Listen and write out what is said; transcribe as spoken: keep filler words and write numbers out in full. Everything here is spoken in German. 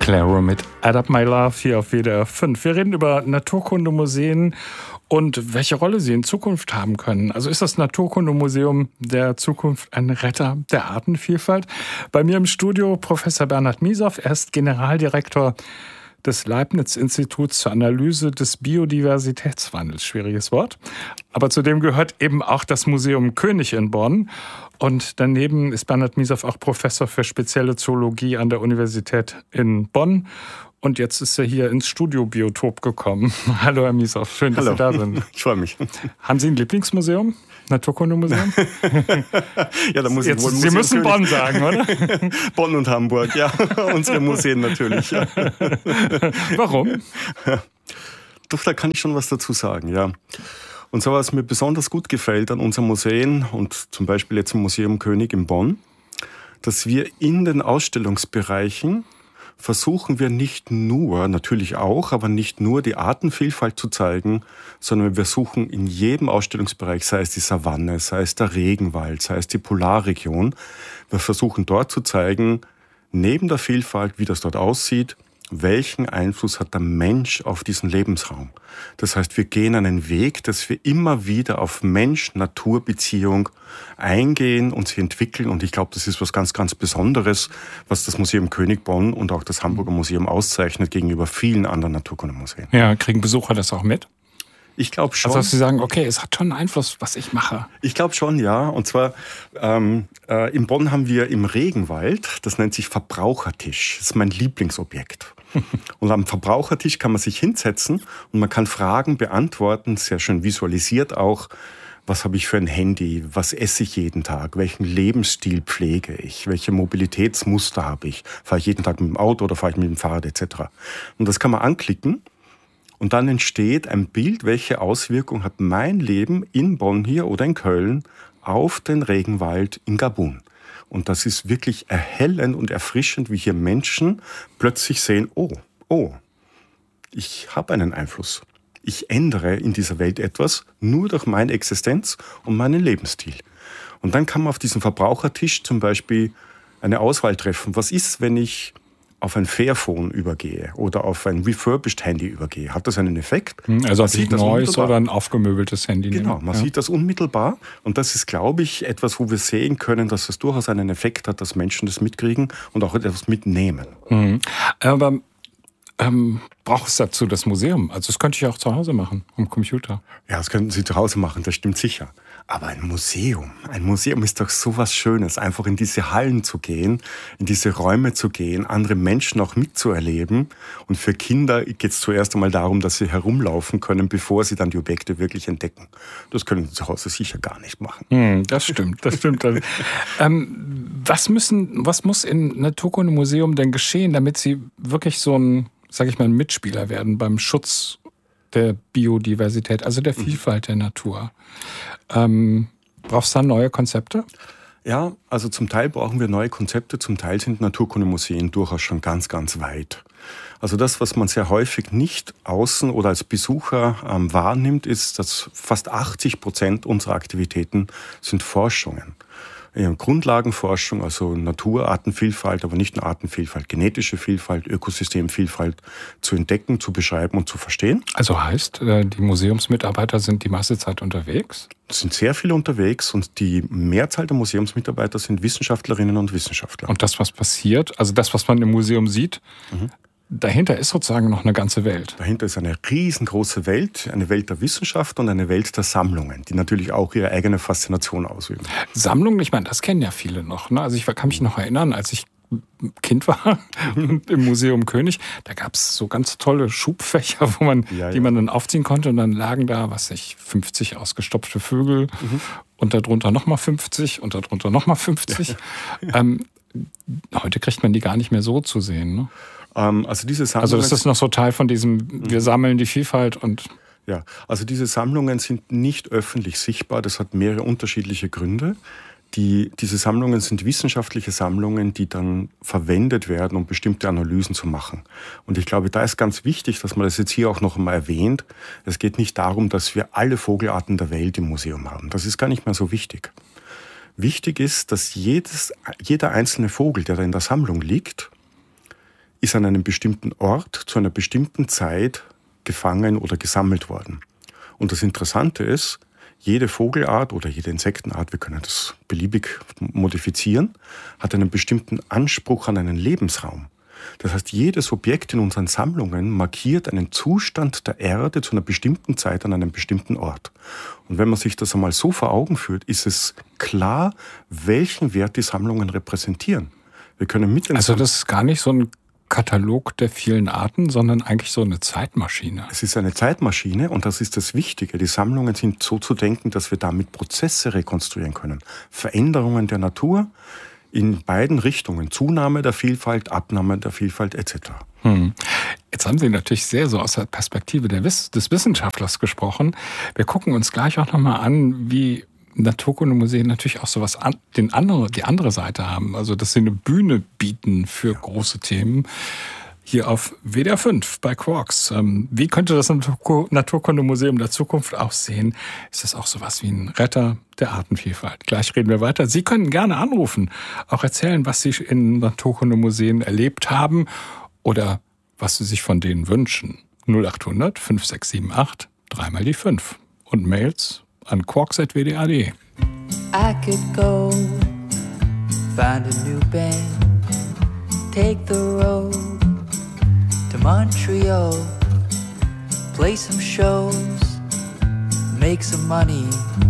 Clairo mit Add Up My Love hier auf W D R fünf. Wir reden über Naturkundemuseen und welche Rolle sie in Zukunft haben können. Also ist das Naturkundemuseum der Zukunft ein Retter der Artenvielfalt? Bei mir im Studio Professor Bernhard Miesow. Er ist Generaldirektor des Leibniz-Instituts zur Analyse des Biodiversitätswandels. Schwieriges Wort. Aber zudem gehört eben auch das Museum König in Bonn. Und daneben ist Bernhard Miesow auch Professor für spezielle Zoologie an der Universität in Bonn. Und jetzt ist er hier ins Studiobiotop gekommen. Hallo, Herr Miesow, schön, dass Hallo. Sie da sind. Ich freue mich. Haben Sie ein Lieblingsmuseum? Naturkundemuseum? Ja, da muss jetzt, ich wohl Sie Museum müssen König. Bonn sagen, oder? Bonn und Hamburg, ja. Unsere Museen natürlich. Ja. Warum? Doch, da kann ich schon was dazu sagen, ja. Und so, was mir besonders gut gefällt an unseren Museen und zum Beispiel jetzt im Museum König in Bonn, dass wir in den Ausstellungsbereichen versuchen wir nicht nur, natürlich auch, aber nicht nur die Artenvielfalt zu zeigen, sondern wir versuchen in jedem Ausstellungsbereich, sei es die Savanne, sei es der Regenwald, sei es die Polarregion, wir versuchen dort zu zeigen, neben der Vielfalt, wie das dort aussieht, welchen Einfluss hat der Mensch auf diesen Lebensraum. Das heißt, wir gehen einen Weg, dass wir immer wieder auf Mensch-Natur-Beziehung eingehen und sie entwickeln. Und ich glaube, das ist was ganz, ganz Besonderes, was das Museum König Bonn und auch das Hamburger Museum auszeichnet gegenüber vielen anderen Naturkundemuseen. Ja, kriegen Besucher das auch mit? Ich glaube schon. Also, dass Sie sagen, okay, es hat schon einen Einfluss, was ich mache. Ich glaube schon, ja. Und zwar ähm, äh, in Bonn haben wir im Regenwald, das nennt sich Verbrauchertisch. Das ist mein Lieblingsobjekt. Und am Verbrauchertisch kann man sich hinsetzen und man kann Fragen beantworten, sehr schön visualisiert auch. Was habe ich für ein Handy? Was esse ich jeden Tag? Welchen Lebensstil pflege ich? Welche Mobilitätsmuster habe ich? Fahre ich jeden Tag mit dem Auto oder fahre ich mit dem Fahrrad et cetera? Und das kann man anklicken. Und dann entsteht ein Bild, welche Auswirkung hat mein Leben in Bonn hier oder in Köln auf den Regenwald in Gabun. Und das ist wirklich erhellend und erfrischend, wie hier Menschen plötzlich sehen, oh, oh, ich habe einen Einfluss. Ich ändere in dieser Welt etwas nur durch meine Existenz und meinen Lebensstil. Und dann kann man auf diesem Verbrauchertisch zum Beispiel eine Auswahl treffen. Was ist, wenn ich auf ein Fairphone übergehe oder auf ein refurbished Handy übergehe? Hat das einen Effekt? Also ob ich ein neues oder ein aufgemöbeltes Handy nehme. Genau, man ja. sieht das unmittelbar. Und das ist, glaube ich, etwas, wo wir sehen können, dass das durchaus einen Effekt hat, dass Menschen das mitkriegen und auch etwas mitnehmen. Mhm. Aber ähm, braucht es dazu das Museum? Also das könnte ich auch zu Hause machen, am Computer. Ja, das könnten Sie zu Hause machen, das stimmt sicher. Aber ein Museum, ein Museum ist doch so was Schönes, einfach in diese Hallen zu gehen, in diese Räume zu gehen, andere Menschen auch mitzuerleben. Und für Kinder geht es zuerst einmal darum, dass sie herumlaufen können, bevor sie dann die Objekte wirklich entdecken. Das können sie zu Hause sicher gar nicht machen. Hm, das stimmt, das stimmt. ähm, was müssen, was muss im Naturkundemuseum denn geschehen, damit Sie wirklich so ein, sage ich mal, ein Mitspieler werden beim Schutz der Biodiversität, also der Vielfalt der Natur? Ähm, brauchst du da neue Konzepte? Ja, also zum Teil brauchen wir neue Konzepte, zum Teil sind Naturkundemuseen durchaus schon ganz, ganz weit. Also das, was man sehr häufig nicht außen oder als Besucher ähm, wahrnimmt, ist, dass fast achtzig Prozent unserer Aktivitäten sind Forschungen. Grundlagenforschung, also Natur, Artenvielfalt, aber nicht nur Artenvielfalt, genetische Vielfalt, Ökosystemvielfalt zu entdecken, zu beschreiben und zu verstehen. Also heißt, die Museumsmitarbeiter sind die meiste Zeit unterwegs? Es sind sehr viele unterwegs und die Mehrzahl der Museumsmitarbeiter sind Wissenschaftlerinnen und Wissenschaftler. Und das, was passiert, also das, was man im Museum sieht, mhm. dahinter ist sozusagen noch eine ganze Welt. Dahinter ist eine riesengroße Welt, eine Welt der Wissenschaft und eine Welt der Sammlungen, die natürlich auch ihre eigene Faszination ausüben. Sammlungen, ich meine, das kennen ja viele noch. Ne? Also ich kann mich noch erinnern, als ich Kind war im Museum König, da gab es so ganz tolle Schubfächer, wo man, ja, ja. die man dann aufziehen konnte und dann lagen da, was weiß ich, fünfzig ausgestopfte Vögel mhm. und darunter nochmal fünfzig und darunter nochmal fünfzig. Ja. Ähm, heute kriegt man die gar nicht mehr so zu sehen, ne? Also, diese Sammlungen, also ist das noch so Teil von diesem, wir sammeln die Vielfalt und... Ja, also diese Sammlungen sind nicht öffentlich sichtbar, das hat mehrere unterschiedliche Gründe. Die, diese Sammlungen sind wissenschaftliche Sammlungen, die dann verwendet werden, um bestimmte Analysen zu machen. Und ich glaube, da ist ganz wichtig, dass man das jetzt hier auch noch einmal erwähnt. Es geht nicht darum, dass wir alle Vogelarten der Welt im Museum haben. Das ist gar nicht mehr so wichtig. Wichtig ist, dass jedes, jeder einzelne Vogel, der da in der Sammlung liegt, ist an einem bestimmten Ort zu einer bestimmten Zeit gefangen oder gesammelt worden. Und das Interessante ist, jede Vogelart oder jede Insektenart, wir können das beliebig modifizieren, hat einen bestimmten Anspruch an einen Lebensraum. Das heißt, jedes Objekt in unseren Sammlungen markiert einen Zustand der Erde zu einer bestimmten Zeit an einem bestimmten Ort. Und wenn man sich das einmal so vor Augen führt, ist es klar, welchen Wert die Sammlungen repräsentieren. Wir können mit den Also das ist gar nicht so ein Katalog der vielen Arten, sondern eigentlich so eine Zeitmaschine. Es ist eine Zeitmaschine und das ist das Wichtige. Die Sammlungen sind so zu denken, dass wir damit Prozesse rekonstruieren können. Veränderungen der Natur in beiden Richtungen. Zunahme der Vielfalt, Abnahme der Vielfalt et cetera. Hm. Jetzt haben Sie natürlich sehr so aus der Perspektive der Wiss- des Wissenschaftlers gesprochen. Wir gucken uns gleich auch nochmal an, wie Naturkundemuseen natürlich auch sowas an, den andere, die andere Seite haben. Also, dass sie eine Bühne bieten für große Themen. Hier auf W D R fünf bei Quarks. Ähm, wie könnte das Naturkundemuseum der Zukunft aussehen? Ist das auch sowas wie ein Retter der Artenvielfalt? Gleich reden wir weiter. Sie können gerne anrufen, auch erzählen, was Sie in Naturkundemuseen erlebt haben oder was Sie sich von denen wünschen. null acht hundert fünf sechs sieben acht, dreimal die fünf. Und Mails an quarks at w d r punkt d e. I could go find a new band, take the road to Montreal, play some shows, make some money